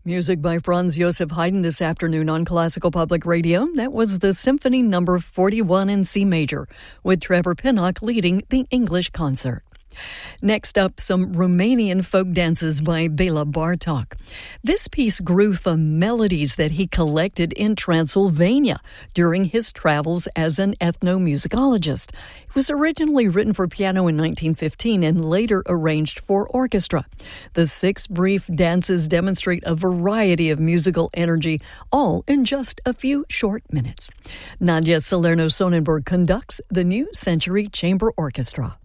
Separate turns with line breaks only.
Music by Franz Joseph Haydn this afternoon on Classical Public Radio. That was the Symphony No. 41 in C major, with Trevor Pinnock leading the English concert. Next up, some Romanian folk dances by Bela Bartok. This piece grew from melodies that he collected in Transylvania during his travels as an ethnomusicologist. It was originally written for piano in 1915 and later arranged for orchestra. The 6 brief dances demonstrate a variety of musical energy, all in just a few short minutes. Nadia Salerno-Sonnenberg conducts the New Century Chamber Orchestra.